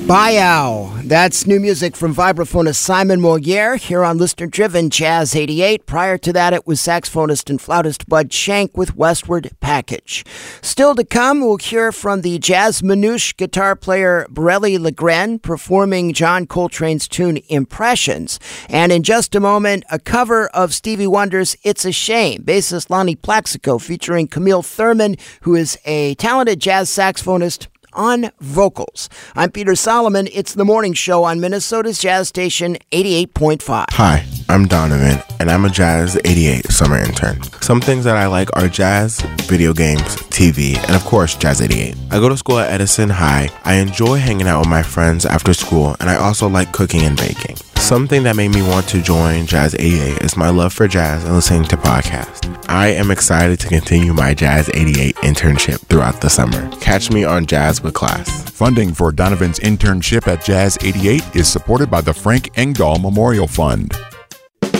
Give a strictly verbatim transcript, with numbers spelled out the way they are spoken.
Bayou. That's new music from vibraphonist Simon Moliere here on Listener Driven Jazz eighty-eight. Prior to that, it was saxophonist and flautist Bud Shank with Westward Package. Still to come, we'll hear from the jazz manouche guitar player Borelli Legren performing John Coltrane's tune Impressions. And in just a moment, a cover of Stevie Wonder's It's a Shame, bassist Lonnie Plaxico featuring Camille Thurman, who is a talented jazz saxophonist on vocals. I'm Peter Solomon. It's the morning show on Minnesota's Jazz Station eighty-eight point five. Hi, I'm Donovan, and I'm a Jazz eighty-eight summer intern. Some things that I like are jazz, video games, T V, and of course, Jazz eighty-eight. I go to school at Edison High. I enjoy hanging out with my friends after school, and I also like cooking and baking. Something that made me want to join Jazz eighty-eight is my love for jazz and listening to podcasts. I am excited to continue my Jazz eighty-eight internship throughout the summer. Catch me on Jazz with Class. Funding for Donovan's internship at Jazz eighty-eight is supported by the Frank Engdahl Memorial Fund.